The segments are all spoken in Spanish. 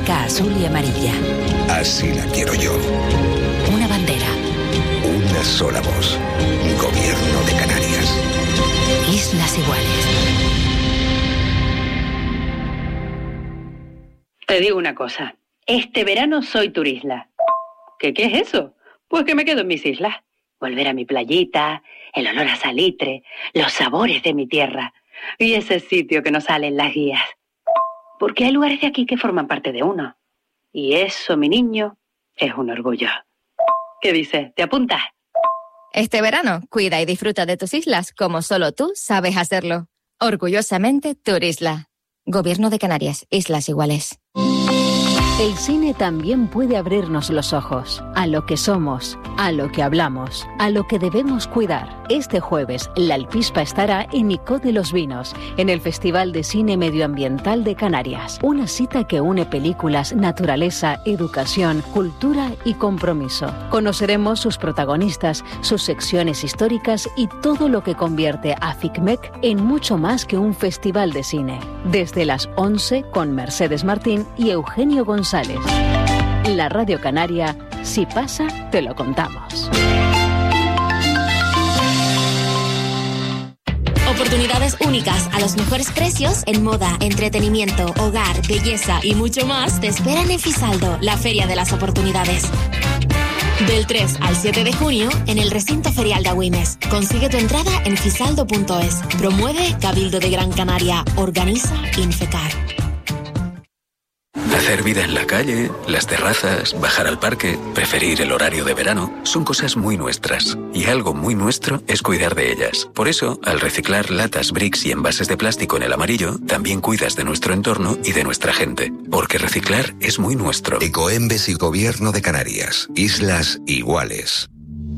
blanca, azul y amarilla. Así la quiero yo. Una bandera. Una sola voz. Gobierno de Canarias. Islas Iguales. Te digo una cosa. Este verano soy turisla. ¿Qué es eso? Pues que me quedo en mis islas. Volver a mi playita, el olor a salitre, los sabores de mi tierra y ese sitio que nos sale en las guías. Porque hay lugares de aquí que forman parte de uno. Y eso, mi niño, es un orgullo. ¿Qué dices? ¿Te apuntas? Este verano, cuida y disfruta de tus islas como solo tú sabes hacerlo. Orgullosamente, Turisla. Gobierno de Canarias, Islas Iguales. El cine también puede abrirnos los ojos a lo que somos, a lo que hablamos, a lo que debemos cuidar. Este jueves, La Alpispa estará en Icó de los Vinos, en el Festival de Cine Medioambiental de Canarias. Una cita que une películas, naturaleza, educación, cultura y compromiso. Conoceremos sus protagonistas, sus secciones históricas y todo lo que convierte a FICMEC en mucho más que un festival de cine. Desde las 11 con Mercedes Martín y Eugenio González. La Radio Canaria, si pasa, te lo contamos. Oportunidades únicas a los mejores precios en moda, entretenimiento, hogar, belleza y mucho más te esperan en Fisaldo, la feria de las oportunidades. Del 3 al 7 de junio en el recinto ferial de Agüimes. Consigue tu entrada en fisaldo.es. Promueve Cabildo de Gran Canaria. Organiza Infecar. Hacer vida en la calle, las terrazas, bajar al parque, preferir el horario de verano, son cosas muy nuestras. Y algo muy nuestro es cuidar de ellas. Por eso, al reciclar latas, bricks y envases de plástico en el amarillo, también cuidas de nuestro entorno y de nuestra gente. Porque reciclar es muy nuestro. Ecoembes y Gobierno de Canarias. Islas Iguales.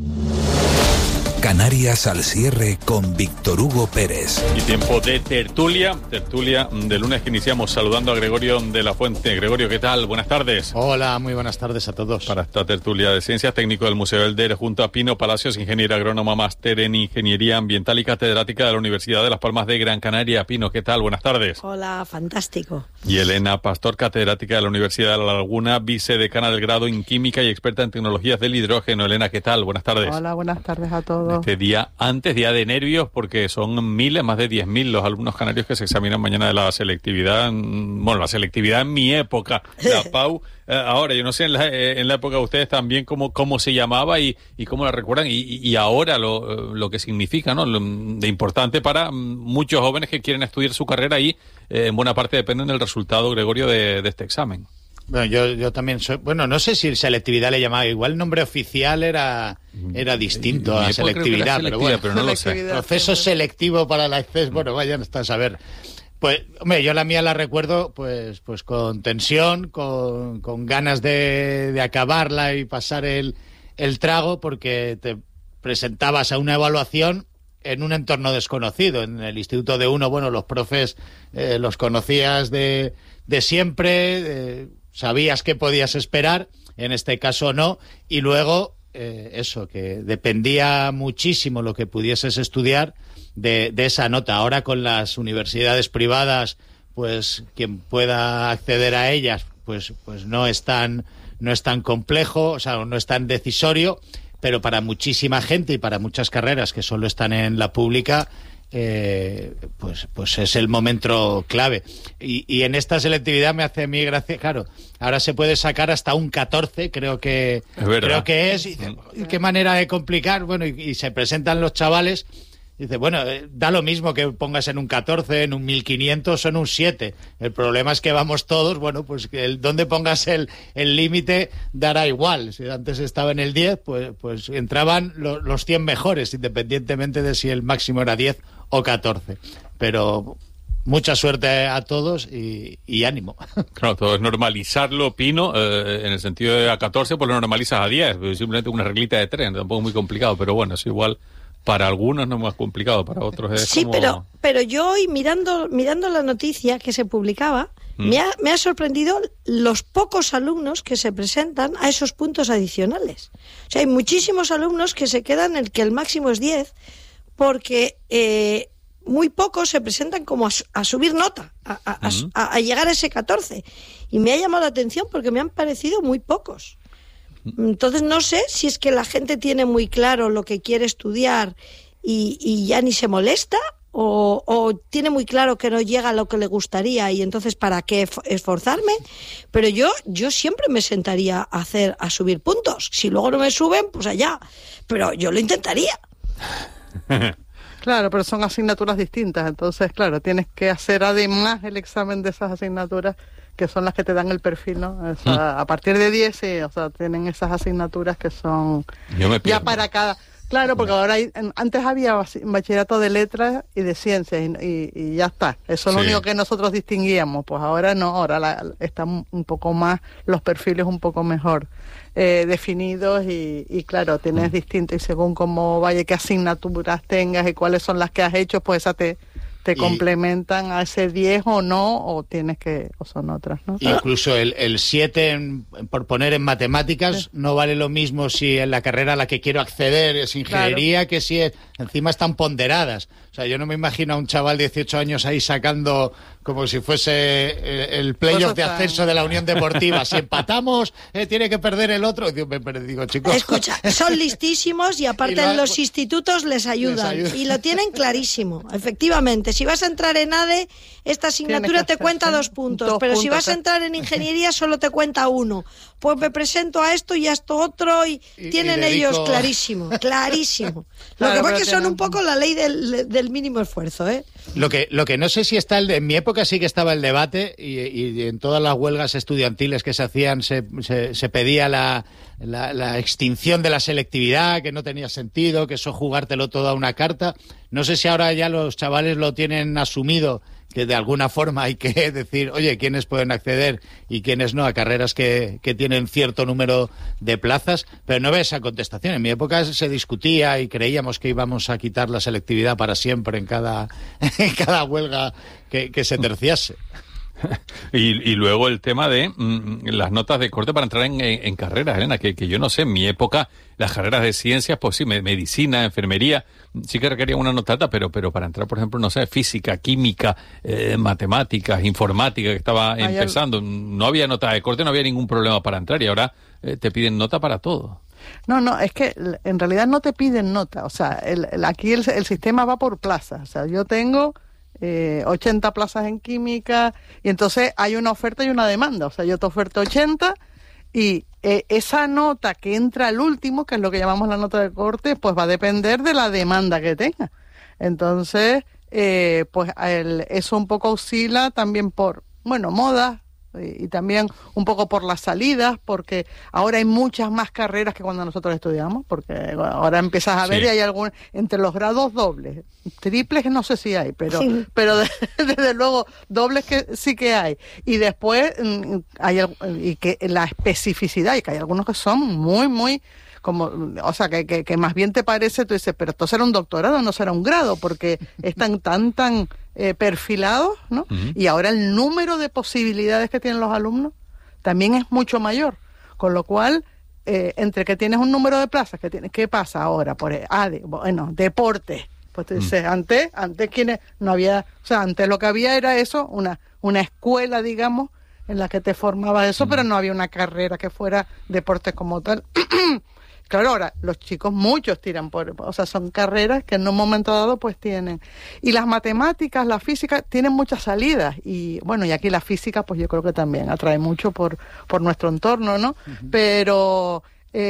Canarias al cierre con Víctor Hugo Pérez. Y tiempo de tertulia de lunes que iniciamos saludando a Gregorio de la Fuente. Gregorio, ¿qué tal? Buenas tardes. Hola, muy buenas tardes a todos. Para esta tertulia de ciencias, técnico del Museo Elder, junto a Pino Palacios, ingeniera agrónoma, máster en Ingeniería Ambiental y catedrática de la Universidad de Las Palmas de Gran Canaria. Pino, ¿qué tal? Buenas tardes. Hola, fantástico. Y Elena Pastor, catedrática de la Universidad de La Laguna, vicedecana del grado en Química y experta en tecnologías del hidrógeno. Elena, ¿qué tal? Buenas tardes. Hola, buenas tardes a todos. Este día de nervios, porque son miles, más de 10.000 los alumnos canarios que se examinan mañana de la selectividad. Bueno, la selectividad en mi época, la PAU. Ahora, yo no sé en la época de ustedes también cómo se llamaba y cómo la recuerdan y ahora lo que significa, ¿no? De importante para muchos jóvenes que quieren estudiar su carrera y en buena parte dependen del resultado, Gregorio, de este examen. Bueno, yo también soy... Bueno, no sé si selectividad le llamaba. Igual el nombre oficial era distinto a selectividad, pero bueno. Pero no lo sé. Proceso selectivo para la acceso. Bueno, vayan hasta a saber. Pues, hombre, yo la mía la recuerdo pues con tensión, con ganas de acabarla y pasar el trago, porque te presentabas a una evaluación en un entorno desconocido. En el instituto de uno, bueno, los profes los conocías de siempre, sabías qué podías esperar, en este caso no, y luego eso, que dependía muchísimo lo que pudieses estudiar de esa nota. Ahora con las universidades privadas, pues quien pueda acceder a ellas, pues no es tan complejo, o sea, no es tan decisorio, pero para muchísima gente y para muchas carreras que solo están en la pública, pues es el momento clave. Y en esta selectividad me hace a mí gracia, claro, ahora se puede sacar hasta un 14, creo que es, y qué manera de complicar, bueno, y se presentan los chavales. Dice, bueno, da lo mismo que pongas en un 14, en un 1500 o en un 7. El problema es que vamos todos, bueno, pues que donde pongas el límite dará igual. Si antes estaba en el 10, pues entraban los 100 mejores, independientemente de si el máximo era 10 o 14. Pero mucha suerte a todos y ánimo. Claro, todo es normalizarlo, Pino, en el sentido de a 14, pues lo normalizas a 10. Simplemente una reglita de 3, tampoco es muy complicado, pero bueno, es igual. Para algunos no es más complicado, para otros es sí, como... pero yo hoy mirando la noticia que se publicaba, me ha sorprendido los pocos alumnos que se presentan a esos puntos adicionales. O sea, hay muchísimos alumnos que se quedan en el que el máximo es 10, porque muy pocos se presentan como a subir nota, a llegar a ese 14. Y me ha llamado la atención porque me han parecido muy pocos. Entonces no sé si es que la gente tiene muy claro lo que quiere estudiar y ya ni se molesta, o tiene muy claro que no llega a lo que le gustaría y entonces ¿para qué esforzarme? Pero yo siempre me sentaría a subir puntos. Si luego no me suben, pues allá. Pero yo lo intentaría. Claro, pero son asignaturas distintas. Entonces, claro, tienes que hacer además el examen de esas asignaturas que son las que te dan el perfil, ¿no? O sea, a partir de 10, sí, o sea, tienen esas asignaturas que son ya para cada... Claro, porque ahora antes había bachillerato de letras y de ciencias y ya está. Eso es lo único que nosotros distinguíamos. Pues ahora no, ahora están un poco más, los perfiles un poco mejor definidos y claro, tienes distinto y según cómo vaya, qué asignaturas tengas y cuáles son las que has hecho, pues esa te complementan a ese 10 o no, o tienes que, o son otras, ¿no? Incluso el 7, por poner en matemáticas, no vale lo mismo si en la carrera a la que quiero acceder es ingeniería, que si encima están ponderadas. O sea, yo no me imagino a un chaval de 18 años ahí sacando como si fuese el playoff de ascenso de la Unión Deportiva. Si empatamos, tiene que perder el otro. Digo, chicos... Escucha, son listísimos y aparte en los institutos les ayudan. Y lo tienen clarísimo, efectivamente. Si vas a entrar en ADE, esta asignatura te cuenta 2 puntos, pero si vas a entrar en ingeniería solo te cuenta 1. Pues me presento a esto y a esto otro y tienen ellos clarísimo. Lo que pasa es que son un poco la ley del mínimo esfuerzo, ¿eh? Lo que no sé si está en mi época sí que estaba el debate y en todas las huelgas estudiantiles que se hacían se pedía la extinción de la selectividad, que no tenía sentido, que eso jugártelo todo a una carta. No sé si ahora ya los chavales lo tienen asumido, que de alguna forma hay que decir, oye, quiénes pueden acceder y quiénes no a carreras que tienen cierto número de plazas, pero no ves esa contestación. En mi época se discutía y creíamos que íbamos a quitar la selectividad para siempre en cada huelga que se terciase. Y luego el tema de las notas de corte para entrar en carreras, Elena, que yo no sé, en mi época las carreras de ciencias, pues sí, medicina, enfermería, sí que requerían una notata, pero para entrar, por ejemplo, no sé, física, química, matemáticas, informática, que estaba empezando, no había nota de corte, no había ningún problema para entrar y ahora te piden nota para todo. No, es que en realidad no te piden nota, o sea, aquí el sistema va por plazas, o sea, yo tengo 80 plazas en química y entonces hay una oferta y una demanda, o sea, yo te oferto 80 y esa nota que entra al último, que es lo que llamamos la nota de corte, pues va a depender de la demanda que tenga. Entonces, pues eso un poco oscila también por, moda, y también un poco por las salidas, porque ahora hay muchas más carreras que cuando nosotros estudiamos, porque ahora empiezas a ver y hay algún entre los grados dobles, triples no sé si hay, pero desde luego dobles que sí que hay, y después hay y que la especificidad, y que hay algunos que son muy como, o sea, que más bien te parece, tú dices, pero esto será un doctorado, no será un grado, porque están tan perfilados, ¿no? Uh-huh. Y ahora el número de posibilidades que tienen los alumnos también es mucho mayor, con lo cual, entre que tienes un número de plazas, ¿qué pasa ahora? Por deporte. Pues tú dices, antes quienes no había, o sea, antes lo que había era eso, una escuela, digamos, en la que te formaba eso, pero no había una carrera que fuera deporte como tal. Claro, ahora los chicos muchos tiran o sea, son carreras que en un momento dado pues tienen. Y las matemáticas, la física, tienen muchas salidas. Y bueno, y aquí la física pues yo creo que también atrae mucho por nuestro entorno, ¿no? Uh-huh. Pero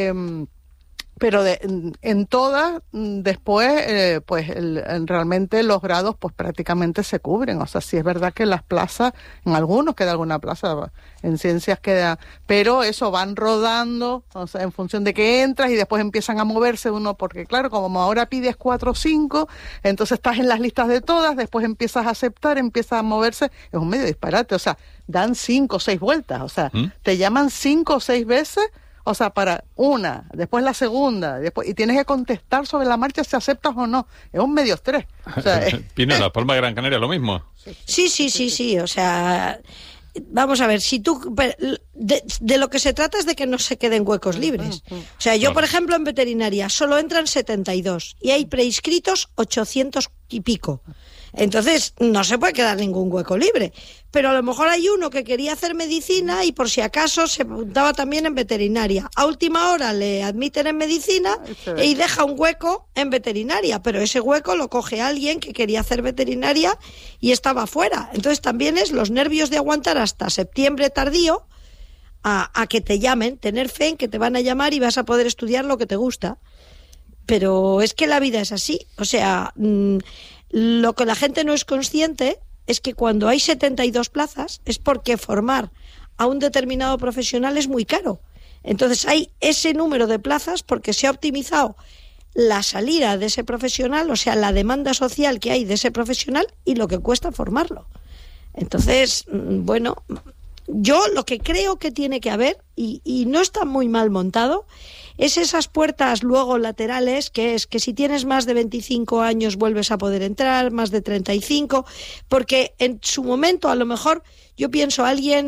en todas, después, pues realmente los grados pues prácticamente se cubren. O sea, sí es verdad que las plazas, en algunos queda alguna plaza, en ciencias queda, pero eso van rodando, o sea, en función de que entras y después empiezan a moverse uno, porque claro, como ahora pides 4 o 5, entonces estás en las listas de todas, después empiezas a aceptar, empiezas a moverse, es un medio disparate, o sea, dan 5 o 6 vueltas, o sea, te llaman 5 o 6 veces. O sea, para una, después la segunda, y tienes que contestar sobre la marcha si aceptas o no. Es un medio estrés. O sea, Pino, La Palma de Gran Canaria, lo mismo. Sí. O sea, vamos a ver, si tú... De lo que se trata es de que no se queden huecos libres. O sea, yo, por ejemplo, en veterinaria solo entran 72 y hay preinscritos 800 y pico. Entonces, no se puede quedar ningún hueco libre. Pero a lo mejor hay uno que quería hacer medicina y por si acaso se apuntaba también en veterinaria. A última hora le admiten en medicina y deja un hueco en veterinaria, pero ese hueco lo coge alguien que quería hacer veterinaria y estaba fuera. Entonces también es los nervios de aguantar hasta septiembre tardío a que te llamen, tener fe en que te van a llamar y vas a poder estudiar lo que te gusta. Pero es que la vida es así. O sea, lo que la gente no es consciente es que cuando hay 72 plazas es porque formar a un determinado profesional es muy caro. Entonces hay ese número de plazas porque se ha optimizado la salida de ese profesional, o sea, la demanda social que hay de ese profesional y lo que cuesta formarlo. Entonces, bueno, yo lo que creo que tiene que haber, y no está muy mal montado, es esas puertas luego laterales, que es que si tienes más de 25 años vuelves a poder entrar, más de 35, porque en su momento a lo mejor yo pienso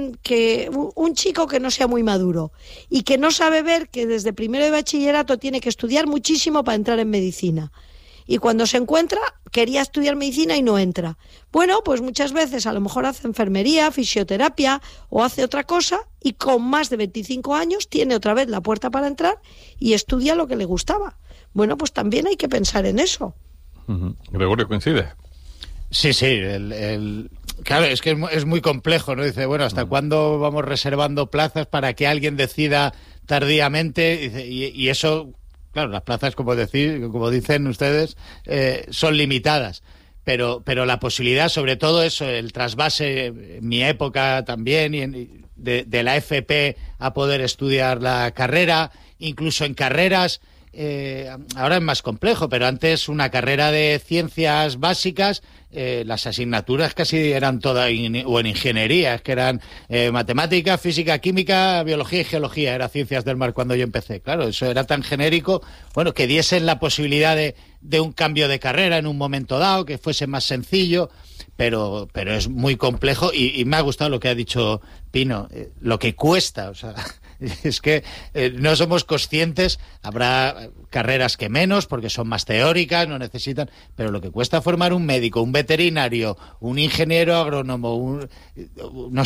un chico que no sea muy maduro y que no sabe ver que desde primero de bachillerato tiene que estudiar muchísimo para entrar en medicina. Y cuando se encuentra, quería estudiar medicina y no entra. Bueno, pues muchas veces a lo mejor hace enfermería, fisioterapia o hace otra cosa y con más de 25 años tiene otra vez la puerta para entrar y estudia lo que le gustaba. Bueno, pues también hay que pensar en eso. Gregorio, ¿coincide? Sí, claro, es que es muy complejo, ¿no? Dice, bueno, ¿hasta cuándo vamos reservando plazas para que alguien decida tardíamente? Y eso... Claro, las plazas, como dicen ustedes, son limitadas, pero la posibilidad, sobre todo eso, el trasvase, en mi época también, de la FP a poder estudiar la carrera, incluso en carreras, ahora es más complejo, pero antes una carrera de ciencias básicas, las asignaturas casi eran todas, o en ingeniería, que eran matemática, física, química, biología y geología, era ciencias del mar cuando yo empecé. Claro, eso era tan genérico, bueno, que diesen la posibilidad de un cambio de carrera en un momento dado, que fuese más sencillo, pero es muy complejo y me ha gustado lo que ha dicho Pino, lo que cuesta, o sea... Es que no somos conscientes, habrá carreras que menos porque son más teóricas, no necesitan, pero lo que cuesta formar un médico, un veterinario, un ingeniero agrónomo, un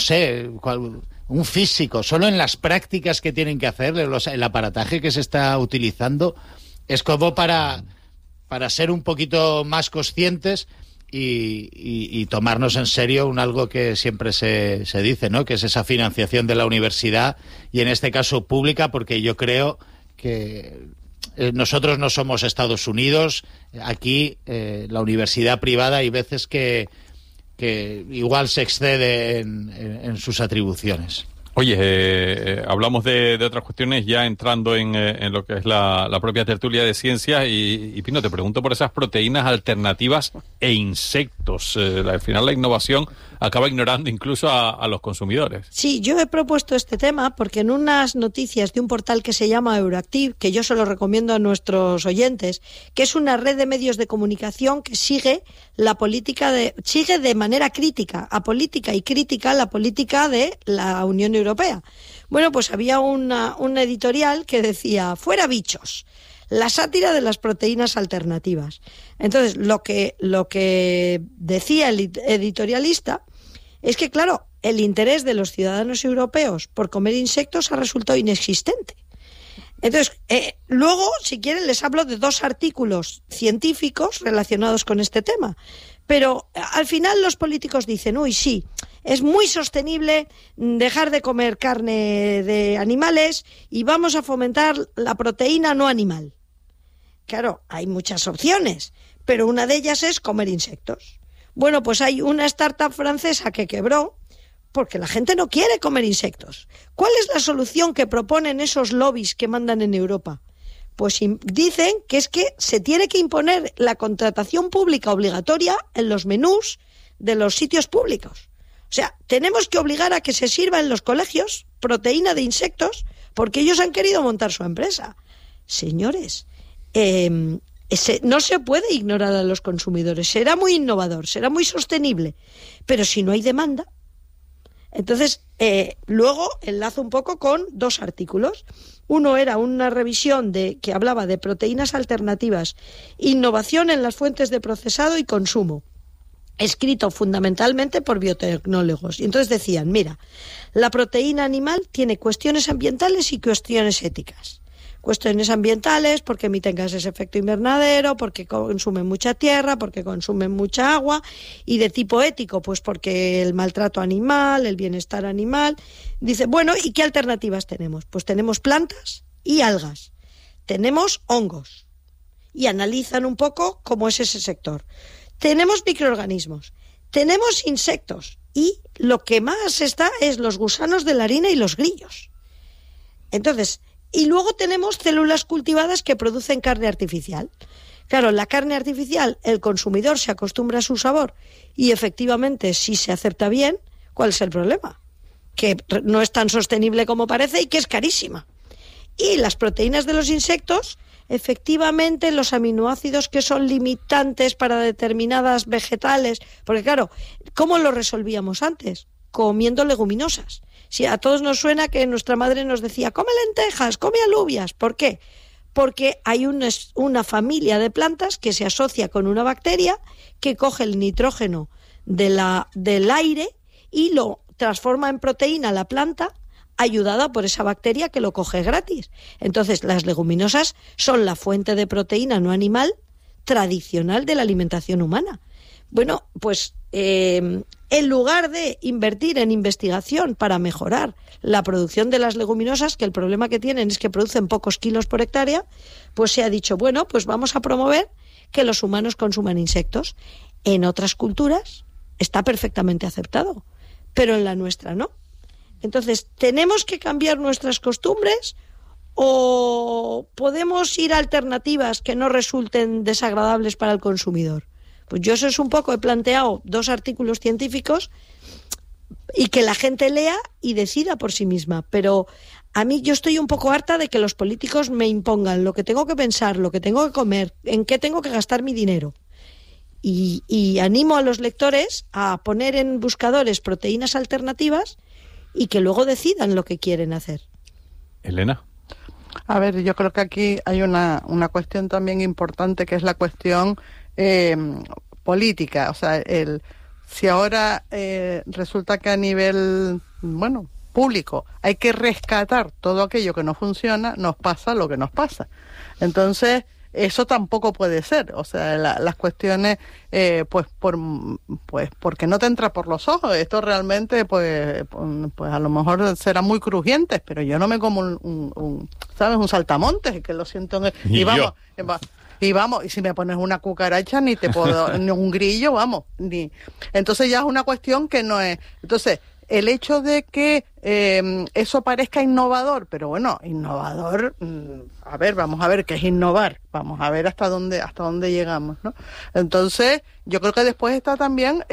físico, solo en las prácticas que tienen que hacer, el aparataje que se está utilizando, es como para ser un poquito más conscientes y tomarnos en serio algo que siempre se dice, ¿no? Que es esa financiación de la universidad y en este caso pública, porque yo creo que nosotros no somos Estados Unidos. Aquí la universidad privada hay veces que igual se excede en sus atribuciones. Oye, hablamos de otras cuestiones ya entrando en lo que es la propia tertulia de ciencias y Pino, te pregunto por esas proteínas alternativas e insectos. Al final la innovación acaba ignorando incluso a los consumidores. Sí, yo he propuesto este tema porque en unas noticias de un portal que se llama Euractiv, que yo se lo recomiendo a nuestros oyentes, que es una red de medios de comunicación que sigue sigue de manera crítica, apolítica y crítica la política de la Unión Europea. Bueno, pues había una editorial que decía, fuera bichos, la sátira de las proteínas alternativas. Entonces, lo que decía el editorialista es que, claro, el interés de los ciudadanos europeos por comer insectos ha resultado inexistente. Entonces, luego, si quieren, les hablo de 2 artículos científicos relacionados con este tema. Pero al final los políticos dicen, uy, sí, es muy sostenible dejar de comer carne de animales y vamos a fomentar la proteína no animal. Claro, hay muchas opciones, pero una de ellas es comer insectos. Bueno, pues hay una startup francesa que quebró porque la gente no quiere comer insectos. ¿Cuál es la solución que proponen esos lobbies que mandan en Europa? Pues dicen que es que se tiene que imponer la contratación pública obligatoria en los menús de los sitios públicos. O sea, tenemos que obligar a que se sirva en los colegios proteína de insectos porque ellos han querido montar su empresa. Señores, no se puede ignorar a los consumidores. Será muy innovador, será muy sostenible, pero si no hay demanda... Entonces, luego enlazo un poco con 2 artículos. Uno era una revisión que hablaba de proteínas alternativas, innovación en las fuentes de procesado y consumo. escrito fundamentalmente por biotecnólogos. Y entonces decían, mira, la proteína animal tiene cuestiones ambientales y cuestiones éticas. Cuestiones ambientales porque emiten gases de efecto invernadero, porque consumen mucha tierra, porque consumen mucha agua, y de tipo ético, pues porque el maltrato animal, el bienestar animal. Dice, bueno, ¿y qué alternativas tenemos? Pues tenemos plantas y algas, tenemos hongos, y analizan un poco cómo es ese sector. Tenemos microorganismos, tenemos insectos, y lo que más está es los gusanos de la harina y los grillos. Entonces, y luego tenemos células cultivadas que producen carne artificial. Claro, la carne artificial, el consumidor se acostumbra a su sabor y efectivamente, si se acepta bien, ¿cuál es el problema? Que no es tan sostenible como parece y que es carísima. Y las proteínas de los insectos, efectivamente, los aminoácidos que son limitantes para determinadas vegetales, porque claro, ¿cómo lo resolvíamos antes? Comiendo leguminosas. Si a todos nos suena que nuestra madre nos decía, come lentejas, come alubias. ¿Por qué? Porque hay una familia de plantas que se asocia con una bacteria que coge el nitrógeno del aire y lo transforma en proteína la planta, ayudada por esa bacteria que lo coge gratis. Entonces, las leguminosas son la fuente de proteína no animal tradicional de la alimentación humana. Bueno, pues en lugar de invertir en investigación para mejorar la producción de las leguminosas, que el problema que tienen es que producen pocos kilos por hectárea, pues se ha dicho, bueno, pues vamos a promover que los humanos consuman insectos. En otras culturas está perfectamente aceptado, pero en la nuestra no. Entonces, ¿tenemos que cambiar nuestras costumbres o podemos ir a alternativas que no resulten desagradables para el consumidor? Pues yo eso es un poco, he planteado 2 artículos científicos y que la gente lea y decida por sí misma. Pero a mí yo estoy un poco harta de que los políticos me impongan lo que tengo que pensar, lo que tengo que comer, en qué tengo que gastar mi dinero. Y animo a los lectores a poner en buscadores proteínas alternativas y que luego decidan lo que quieren hacer. Elena. A ver, yo creo que aquí hay una cuestión también importante, que es la cuestión política. O sea, si ahora resulta que a nivel, público hay que rescatar todo aquello que no funciona, nos pasa lo que nos pasa. Entonces, eso tampoco puede ser. O sea, las cuestiones, porque no te entra por los ojos. Esto realmente, pues a lo mejor será muy crujientes, pero yo no me como un saltamontes, que lo siento. Y vamos, y si me pones una cucaracha, ni te puedo, ni un grillo, vamos, ni. Entonces ya es una cuestión que no es. Entonces, el hecho de que eso parezca innovador, pero bueno, innovador, a ver, vamos a ver qué es innovar, vamos a ver hasta dónde llegamos, ¿no? Entonces, yo creo que después está también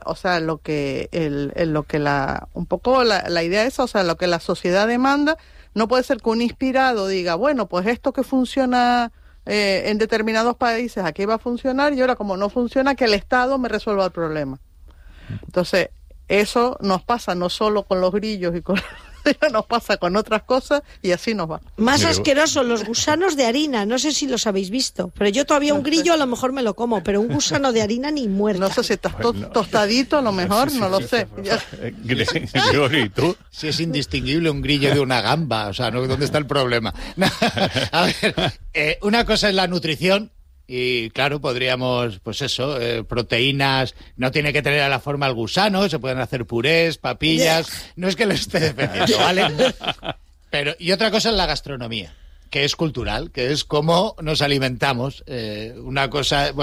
un poco la idea esa, o sea, lo que la sociedad demanda. No puede ser que un inspirado diga, bueno, pues esto que funciona en determinados países aquí va a funcionar, y ahora como no funciona, que el Estado me resuelva el problema. Entonces, eso nos pasa no solo con los grillos y nos pasa con otras cosas, y así nos va. Más asqueroso, los gusanos de harina, no sé si los habéis visto, pero yo todavía un grillo a lo mejor me lo como, pero un gusano de harina ni muerta. No sé si estás tostadito, a lo mejor, no lo sé. ¿Y tú? Si es indistinguible un grillo de una gamba, o sea, ¿dónde está el problema? A ver, una cosa es la nutrición. Y claro, podríamos, proteínas, no tiene que tener a la forma el gusano, se pueden hacer purés, papillas, no es que lo esté defendiendo, ¿vale? Y otra cosa es la gastronomía, que es cultural, que es cómo nos alimentamos. Una cosa,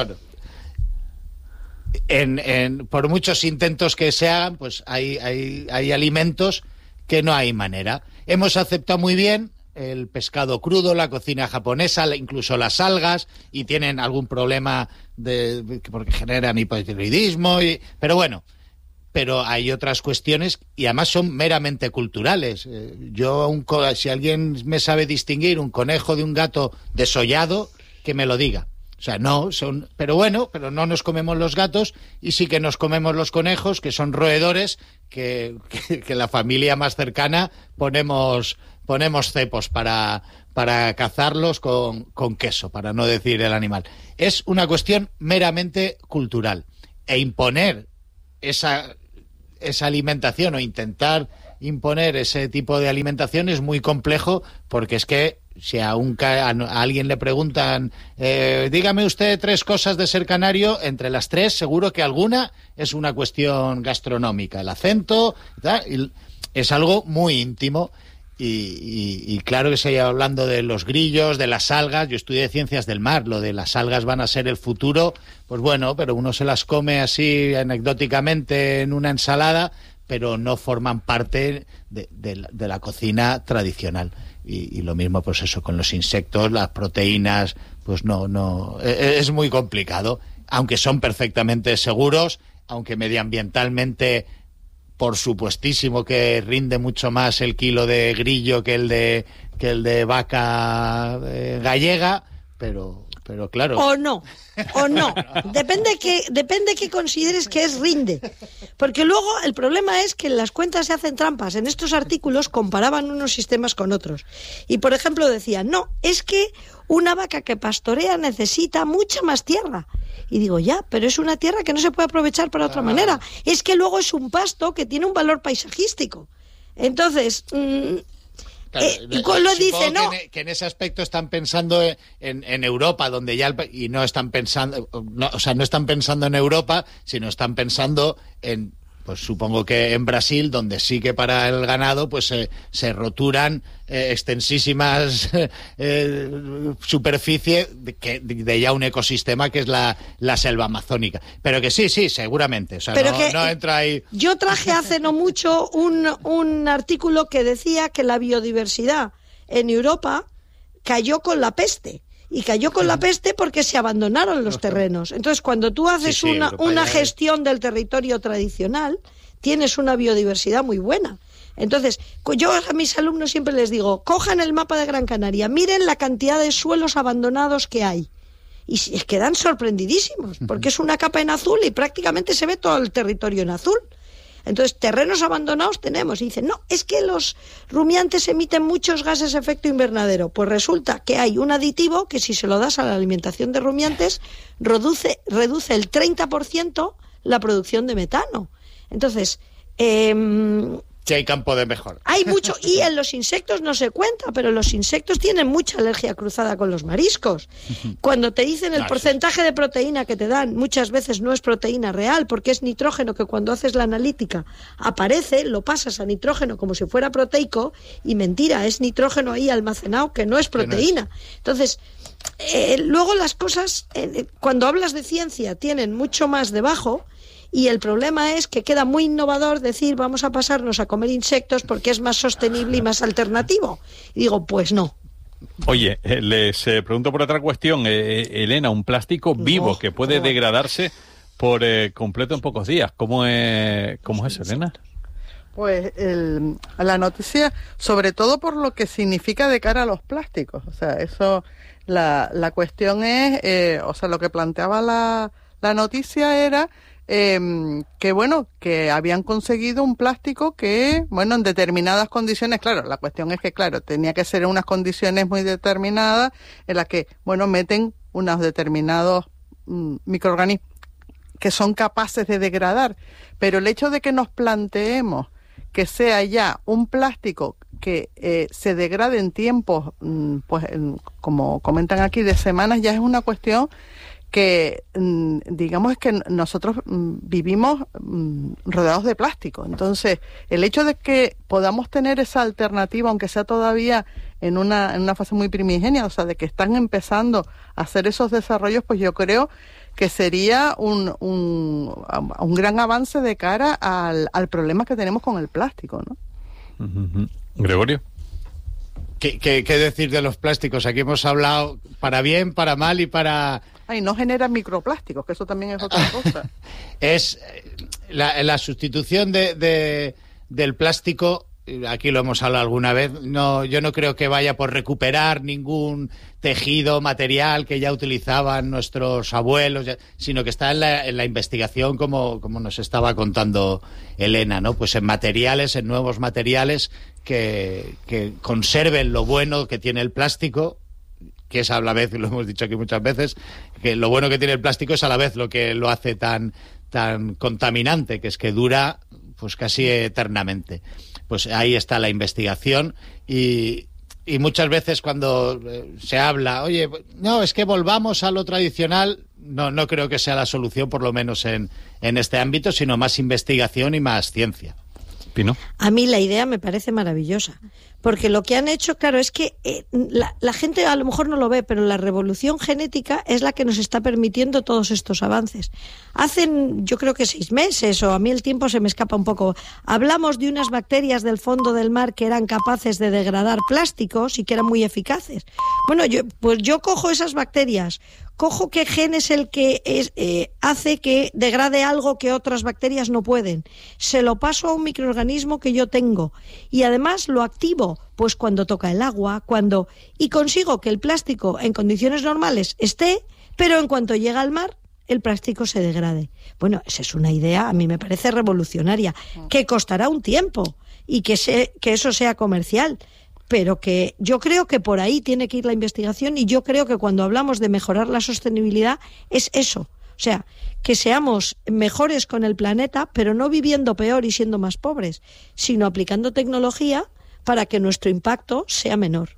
por muchos intentos que se hagan, pues hay alimentos que no hay manera. Hemos aceptado muy bien el pescado crudo, la cocina japonesa, incluso las algas, y tienen algún problema porque generan hipotiroidismo, pero hay otras cuestiones y además son meramente culturales. Si alguien me sabe distinguir un conejo de un gato desollado, que me lo diga. O sea, pero no nos comemos los gatos, y sí que nos comemos los conejos, que son roedores, que la familia más cercana ponemos cepos para cazarlos con queso, para no decir el animal. Es una cuestión meramente cultural. e imponer esa alimentación o intentar imponer ese tipo de alimentación es muy complejo, porque es que si a alguien le preguntan dígame usted 3 cosas de ser canario, entre las 3 seguro que alguna es una cuestión gastronómica, el acento, es algo muy íntimo. Y claro que se iba hablando de los grillos, de las algas. Yo estudié ciencias del mar, lo de las algas van a ser el futuro, pues bueno, pero uno se las come así anecdóticamente en una ensalada, pero no forman parte de la cocina tradicional. Y lo mismo, pues eso, con los insectos, las proteínas, pues no, es muy complicado, aunque son perfectamente seguros, aunque medioambientalmente, por supuestísimo que rinde mucho más el kilo de grillo que el de vaca gallega, pero claro. O no. Depende que consideres que rinde. Porque luego el problema es que en las cuentas se hacen trampas. En estos artículos comparaban unos sistemas con otros. Y, por ejemplo, decían, no, es que una vaca que pastorea necesita mucha más tierra. Y digo, ya, pero es una tierra que no se puede aprovechar para otra manera. Es que luego es un pasto que tiene un valor paisajístico. Entonces... lo dice, ¿no? Que en ese aspecto están pensando en Europa, donde ya y no están pensando, no están pensando en Europa, sino están pensando en, pues supongo que en Brasil, donde sí que para el ganado pues se roturan extensísimas superficie de ya un ecosistema que es la selva amazónica. Pero que sí, seguramente. O sea, no entra ahí. Yo traje hace no mucho un artículo que decía que la biodiversidad en Europa cayó con la peste. Y cayó con la peste porque se abandonaron los terrenos. Entonces, cuando tú haces una gestión del territorio tradicional, tienes una biodiversidad muy buena. Entonces, yo a mis alumnos siempre les digo, cojan el mapa de Gran Canaria, miren la cantidad de suelos abandonados que hay. Y quedan sorprendidísimos, porque es una capa en azul y prácticamente se ve todo el territorio en azul. Entonces, terrenos abandonados tenemos. Y dicen, no, es que los rumiantes emiten muchos gases de efecto invernadero. Pues resulta que hay un aditivo que si se lo das a la alimentación de rumiantes, reduce el 30% la producción de metano. Entonces... que hay campo de mejora. Hay mucho, y en los insectos no se cuenta, pero los insectos tienen mucha alergia cruzada con los mariscos. Cuando te dicen el porcentaje de proteína que te dan, muchas veces no es proteína real, porque es nitrógeno que cuando haces la analítica aparece, lo pasas a nitrógeno como si fuera proteico, y mentira, es nitrógeno ahí almacenado que no es proteína. Entonces, luego las cosas, cuando hablas de ciencia, tienen mucho más debajo. Y el problema es que queda muy innovador decir vamos a pasarnos a comer insectos porque es más sostenible y más alternativo. Y digo, pues no. Oye, les pregunto por otra cuestión. Elena, un plástico vivo que puede degradarse por completo en pocos días. ¿Cómo es, Elena? Pues la noticia, sobre todo por lo que significa de cara a los plásticos. O sea, eso, la cuestión es, lo que planteaba la noticia era... que habían conseguido un plástico que, en determinadas condiciones, claro, la cuestión es que, tenía que ser en unas condiciones muy determinadas en las que, meten unos determinados microorganismos que son capaces de degradar, pero el hecho de que nos planteemos que sea ya un plástico que se degrade en tiempos, como comentan aquí, de semanas, ya es una cuestión que digamos es que nosotros vivimos rodeados de plástico. Entonces, el hecho de que podamos tener esa alternativa, aunque sea todavía en una fase muy primigenia, o sea, de que están empezando a hacer esos desarrollos, pues yo creo que sería un gran avance de cara al problema que tenemos con el plástico, ¿no? Gregorio. ¿Qué decir de los plásticos? Aquí hemos hablado para bien, para mal y para... no generan microplásticos, que eso también es otra cosa. Es la sustitución del plástico, aquí lo hemos hablado alguna vez, yo no creo que vaya por recuperar ningún tejido material que ya utilizaban nuestros abuelos, sino que está en la investigación, como nos estaba contando Elena, ¿no? Pues en nuevos materiales que conserven lo bueno que tiene el plástico, que es a la vez, lo hemos dicho aquí muchas veces, que lo bueno que tiene el plástico es a la vez lo que lo hace tan tan contaminante, que es que dura pues casi eternamente. Pues ahí está la investigación y muchas veces cuando se habla, oye, no, es que volvamos a lo tradicional, no creo que sea la solución, por lo menos en este ámbito, sino más investigación y más ciencia. Pino. A mí la idea me parece maravillosa, porque lo que han hecho, claro, es que la gente a lo mejor no lo ve, pero la revolución genética es la que nos está permitiendo todos estos avances. Hacen, yo creo que 6 meses, o a mí el tiempo se me escapa un poco, hablamos de unas bacterias del fondo del mar que eran capaces de degradar plásticos y que eran muy eficaces. Bueno, yo cojo esas bacterias, cojo qué gen es el que hace que degrade algo que otras bacterias no pueden, se lo paso a un microorganismo que yo tengo y además lo activo pues cuando toca el agua, y consigo que el plástico en condiciones normales esté, pero en cuanto llega al mar el plástico se degrade. Bueno, esa es una idea, a mí me parece revolucionaria, que costará un tiempo y que eso sea comercial. Pero que yo creo que por ahí tiene que ir la investigación y yo creo que cuando hablamos de mejorar la sostenibilidad es eso. O sea, que seamos mejores con el planeta, pero no viviendo peor y siendo más pobres, sino aplicando tecnología para que nuestro impacto sea menor.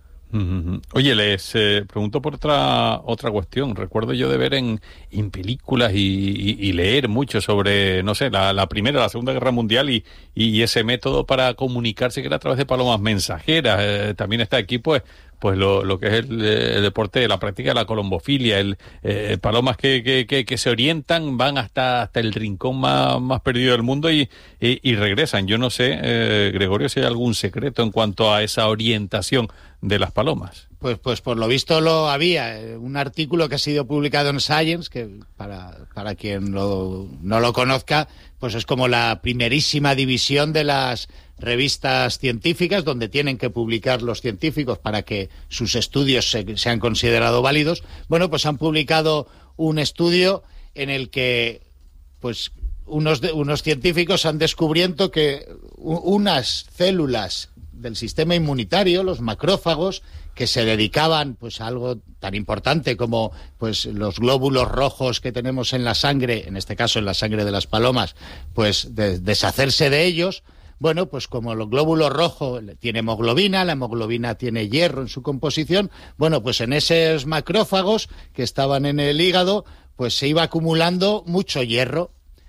Oye, les pregunto por otra cuestión. Recuerdo yo de ver en películas y leer mucho sobre, no sé, la Primera, la Segunda Guerra Mundial y ese método para comunicarse que era a través de palomas mensajeras. También está aquí, pues lo que es el deporte, la práctica de la colombofilia, palomas que se orientan, van hasta el rincón más perdido del mundo y regresan. Yo no sé, Gregorio, si hay algún secreto en cuanto a esa orientación de las palomas. Pues por lo visto lo había. Un artículo que ha sido publicado en Science, que para quien no lo conozca, pues es como la primerísima división de las revistas científicas donde tienen que publicar los científicos para que sus estudios sean considerados válidos. Bueno, pues han publicado un estudio en el que pues unos científicos han descubierto que unas células del sistema inmunitario, los macrófagos, que se dedicaban pues a algo tan importante como pues los glóbulos rojos que tenemos en la sangre, en este caso en la sangre de las palomas, pues deshacerse de ellos. Bueno, pues como los glóbulos rojos tiene hemoglobina, la hemoglobina tiene hierro en su composición, bueno, pues en esos macrófagos que estaban en el hígado, pues se iba acumulando mucho hierro.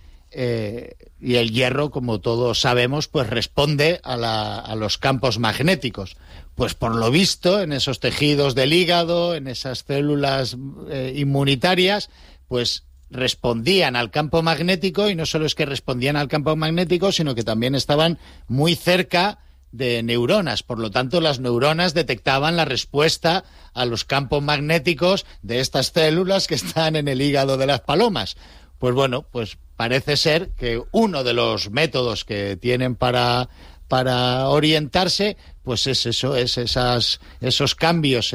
Y el hierro, como todos sabemos, pues responde a los campos magnéticos. Pues por lo visto, en esos tejidos del hígado, en esas células inmunitarias, pues respondían al campo magnético, y no solo es que respondían al campo magnético, sino que también estaban muy cerca de neuronas. Por lo tanto, las neuronas detectaban la respuesta a los campos magnéticos de estas células que están en el hígado de las palomas. Pues bueno, pues parece ser que uno de los métodos que tienen para orientarse, pues es eso, es esos cambios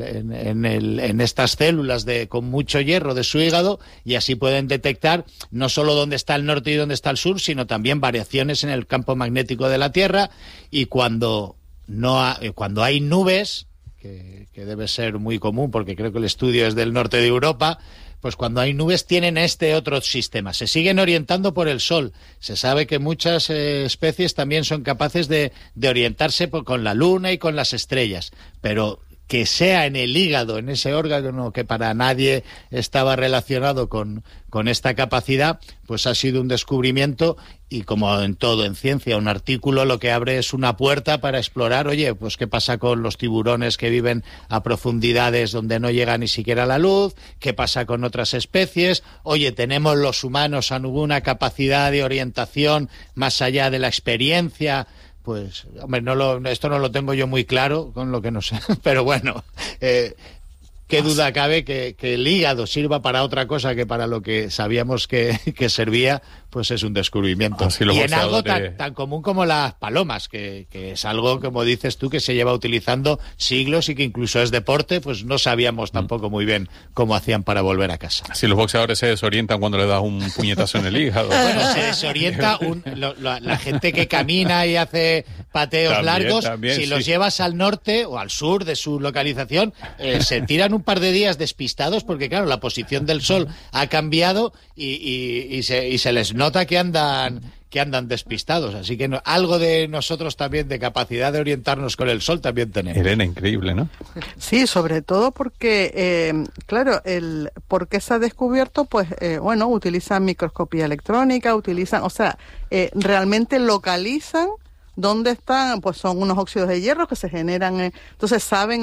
en estas células con mucho hierro de su hígado, y así pueden detectar no solo dónde está el norte y dónde está el sur, sino también variaciones en el campo magnético de la Tierra. Y cuando hay nubes, que debe ser muy común porque creo que el estudio es del norte de Europa, pues cuando hay nubes tienen este otro sistema. Se siguen orientando por el sol. Se sabe que muchas especies también son capaces de orientarse con la luna y con las estrellas, pero que sea en el hígado, en ese órgano que para nadie estaba relacionado con esta capacidad, pues ha sido un descubrimiento. Y como en todo en ciencia, un artículo lo que abre es una puerta para explorar, oye, pues qué pasa con los tiburones que viven a profundidades donde no llega ni siquiera la luz, qué pasa con otras especies, oye, tenemos los humanos alguna capacidad de orientación más allá de la experiencia. Pues, hombre, esto no lo tengo yo muy claro, con lo que no sé, pero bueno, qué duda cabe que el hígado sirva para otra cosa que para lo que sabíamos que servía, pues es un descubrimiento. Y en algo tan común como las palomas, que es algo, como dices tú, que se lleva utilizando siglos y que incluso es deporte, pues no sabíamos tampoco muy bien cómo hacían para volver a casa. Si los boxeadores se desorientan cuando le das un puñetazo en el hígado. Bueno, se desorienta la gente que camina y hace pateos largos, si los llevas al norte o al sur de su localización, se tiran un par de días despistados porque, claro, la posición del sol ha cambiado y se les nota que andan despistados. Así que algo de nosotros también, de capacidad de orientarnos con el sol, también tenemos. Elena, increíble, ¿no? Sí, sobre todo porque, claro, ¿por qué se ha descubierto? Pues, utilizan microscopía electrónica, realmente localizan dónde están, pues son unos óxidos de hierro que se generan, entonces saben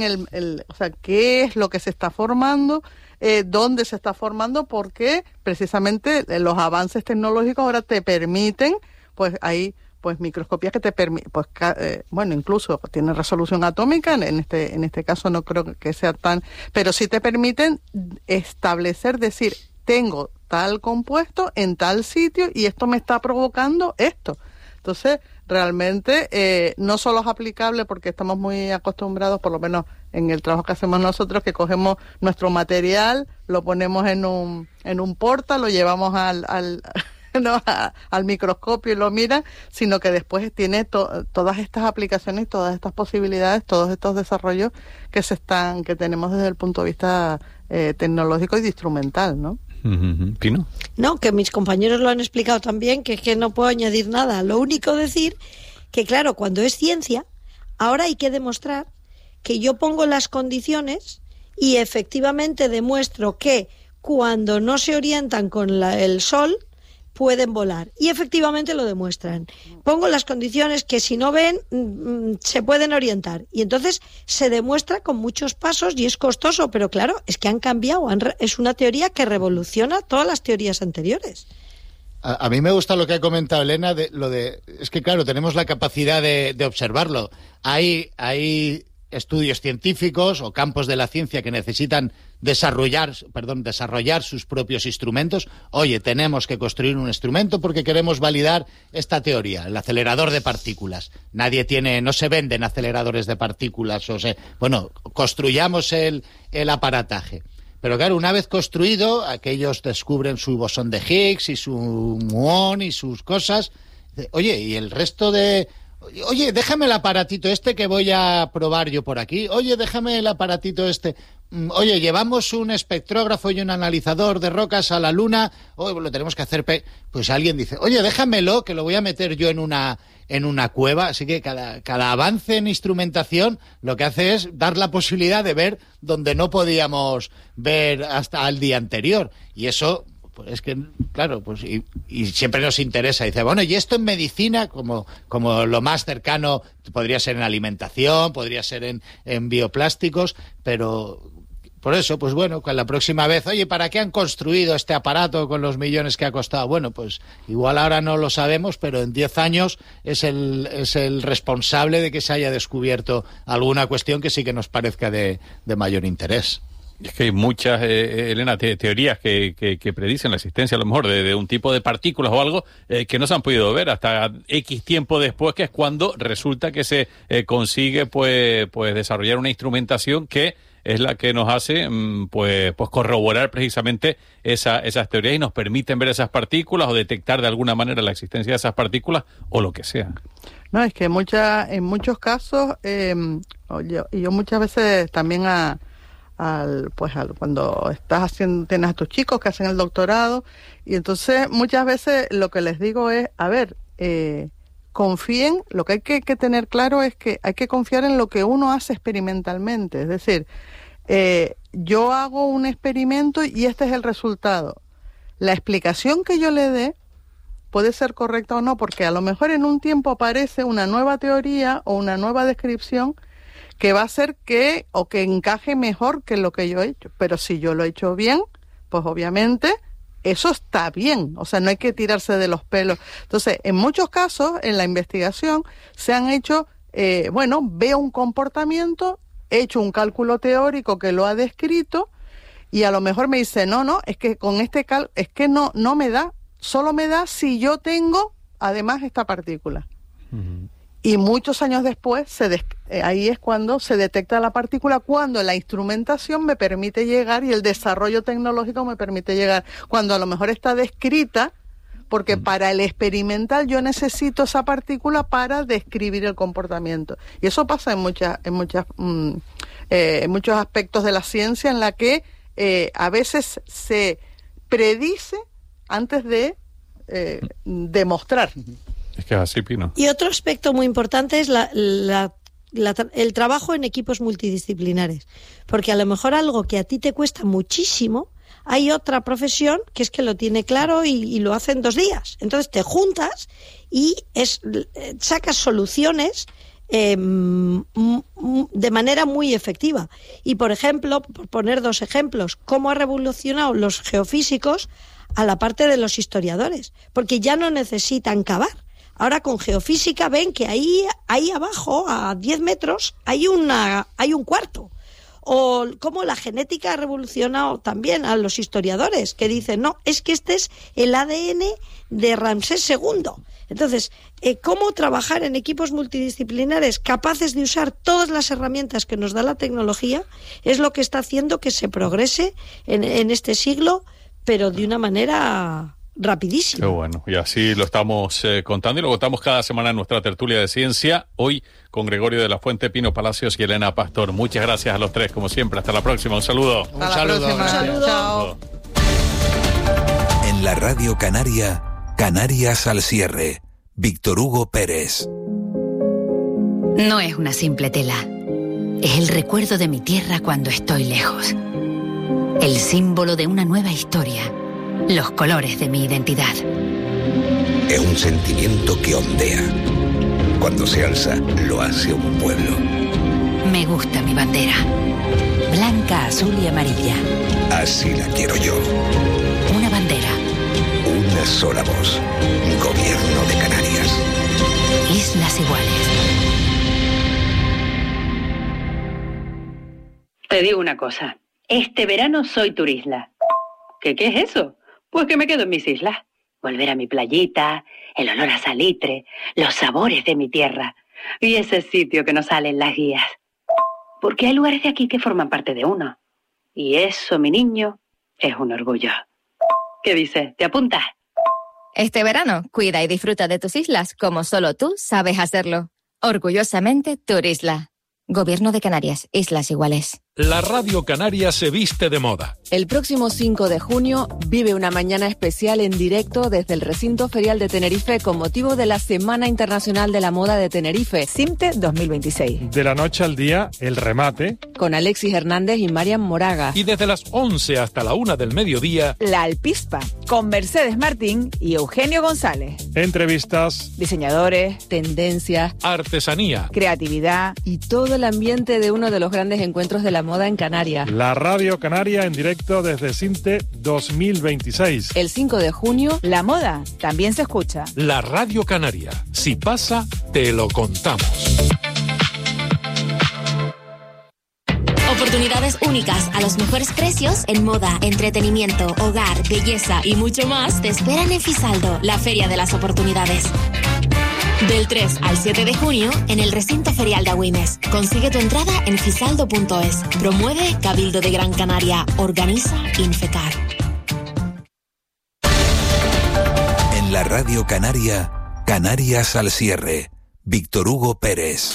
qué es lo que se está formando, dónde se está formando, porque precisamente los avances tecnológicos ahora te permiten, pues hay pues microscopías que te permiten, pues incluso tienen resolución atómica, en este caso no creo que sea tan, pero sí te permiten establecer, decir, tengo tal compuesto en tal sitio y esto me está provocando esto. Entonces, realmente no solo es aplicable porque estamos muy acostumbrados, por lo menos en el trabajo que hacemos nosotros, que cogemos nuestro material, lo ponemos en un porta, lo llevamos al microscopio y lo miran, sino que después tiene todas estas aplicaciones, todas estas posibilidades, todos estos desarrollos que tenemos desde el punto de vista tecnológico y de instrumental, ¿no? ¿Pino? No, que mis compañeros lo han explicado también, que es que no puedo añadir nada. Lo único decir que, claro, cuando es ciencia, ahora hay que demostrar que yo pongo las condiciones y efectivamente demuestro que cuando no se orientan con el sol pueden volar. Y efectivamente lo demuestran. Pongo las condiciones que si no ven se pueden orientar. Y entonces se demuestra con muchos pasos y es costoso, pero claro, es que han cambiado. Es una teoría que revoluciona todas las teorías anteriores. A mí me gusta lo que ha comentado Elena, es que claro, tenemos la capacidad de observarlo. Hay estudios científicos o campos de la ciencia que necesitan desarrollar sus propios instrumentos. Oye, tenemos que construir un instrumento porque queremos validar esta teoría, el acelerador de partículas. No se venden aceleradores de partículas, construyamos el aparataje. Pero claro, una vez construido, aquellos descubren su bosón de Higgs y su muón y sus cosas. Oye, y el resto de... Oye, déjame el aparatito este que voy a probar yo por aquí. Oye, déjame el aparatito este. Oye, llevamos un espectrógrafo y un analizador de rocas a la Luna. Lo tenemos que hacer. Pues alguien dice, oye, déjamelo, que lo voy a meter yo en una cueva. Así que cada avance en instrumentación lo que hace es dar la posibilidad de ver donde no podíamos ver hasta el día anterior. Y eso... Pues es que, claro, pues y siempre nos interesa. Dice, y esto en medicina, como lo más cercano, podría ser en alimentación, podría ser en bioplásticos, pero por eso, pues con la próxima vez, oye, ¿para qué han construido este aparato con los millones que ha costado? Bueno, pues igual ahora no lo sabemos, pero en 10 años es el responsable de que se haya descubierto alguna cuestión que sí que nos parezca de mayor interés. Es que hay muchas, Elena, teorías que predicen la existencia a lo mejor de un tipo de partículas o algo que no se han podido ver hasta X tiempo después, que es cuando resulta que se consigue pues desarrollar una instrumentación que es la que nos hace pues corroborar precisamente esas teorías y nos permiten ver esas partículas o detectar de alguna manera la existencia de esas partículas o lo que sea. No, es que en muchos casos, yo muchas veces también cuando tienes a tus chicos que hacen el doctorado, y entonces muchas veces lo que les digo es, confíen, lo que hay que tener claro es que hay que confiar en lo que uno hace experimentalmente, es decir, yo hago un experimento y este es el resultado. La explicación que yo le dé puede ser correcta o no, porque a lo mejor en un tiempo aparece una nueva teoría o una nueva descripción que va a hacer que encaje mejor que lo que yo he hecho. Pero si yo lo he hecho bien, pues obviamente eso está bien. O sea, no hay que tirarse de los pelos. Entonces, en muchos casos, en la investigación, se han hecho, veo un comportamiento, he hecho un cálculo teórico que lo ha descrito, y a lo mejor me dice, no, es que con este es que no me da. solo me da si yo tengo además esta partícula. Y muchos años después, ahí es cuando se detecta la partícula, cuando la instrumentación me permite llegar y el desarrollo tecnológico me permite llegar, cuando a lo mejor está descrita, porque para el experimental yo necesito esa partícula para describir el comportamiento. Y eso pasa en muchos aspectos de la ciencia, en la que a veces se predice antes de demostrar. Es que es así, Pino. Y otro aspecto muy importante es el trabajo en equipos multidisciplinares. Porque a lo mejor algo que a ti te cuesta muchísimo, hay otra profesión que es que lo tiene claro y lo hace en 2 días. Entonces te juntas y sacas soluciones de manera muy efectiva. Y, por ejemplo, por poner 2 ejemplos, cómo ha revolucionado los geofísicos a la parte de los historiadores, porque ya no necesitan cavar. Ahora con geofísica ven que ahí abajo, a 10 metros, hay un cuarto. O cómo la genética ha revolucionado también a los historiadores, que dicen, no, es que este es el ADN de Ramsés II. Entonces, cómo trabajar en equipos multidisciplinares capaces de usar todas las herramientas que nos da la tecnología es lo que está haciendo que se progrese en este siglo, pero de una manera rapidísima. Qué bueno, y así lo estamos contando y lo contamos cada semana en nuestra tertulia de ciencia, hoy con Gregorio de la Fuente, Pino Palacios y Elena Pastor. Muchas gracias a los 3, como siempre. Hasta la próxima. Un saludo. Hasta la próxima. Un saludo. Chao. En la Radio Canaria, Canarias al cierre. Víctor Hugo Pérez. No es una simple tela. Es el recuerdo de mi tierra cuando estoy lejos. El símbolo de una nueva historia. Los colores de mi identidad. Es un sentimiento que ondea. Cuando se alza, lo hace un pueblo. Me gusta mi bandera. Blanca, azul y amarilla. Así la quiero yo. Una bandera. Una sola voz. Gobierno de Canarias. Islas Iguales. Te digo una cosa. Este verano soy turisla. ¿Qué es eso? Pues que me quedo en mis islas. Volver a mi playita, el olor a salitre, los sabores de mi tierra y ese sitio que nos sale en las guías. Porque hay lugares de aquí que forman parte de uno. Y eso, mi niño, es un orgullo. ¿Qué dices? ¿Te apuntas? Este verano, cuida y disfruta de tus islas como solo tú sabes hacerlo. Orgullosamente, Turisla. Gobierno de Canarias, Islas Iguales. La Radio Canaria se viste de moda. El próximo 5 de junio vive una mañana especial en directo desde el Recinto Ferial de Tenerife con motivo de la Semana Internacional de la Moda de Tenerife, CIMTE 2026. De la noche al día, el remate. Con Alexis Hernández y Marian Moraga. Y desde las 11 hasta la 1 del mediodía, La Alpispa, con Mercedes Martín y Eugenio González. Entrevistas. Diseñadores, tendencias, artesanía, creatividad y todo el ambiente de uno de los grandes encuentros de la moda en Canarias. La Radio Canaria en directo desde CIMTE 2026. El 5 de junio, la moda también se escucha. La Radio Canaria. Si pasa, te lo contamos. Oportunidades únicas a los mejores precios en moda, entretenimiento, hogar, belleza y mucho más te esperan en Fisaldo, la feria de las oportunidades. Del 3 al 7 de junio en el Recinto Ferial de Agüimes. Consigue tu entrada en fisaldo.es. Promueve Cabildo de Gran Canaria. Organiza Infecar. En la Radio Canaria, Canarias al cierre. Víctor Hugo Pérez.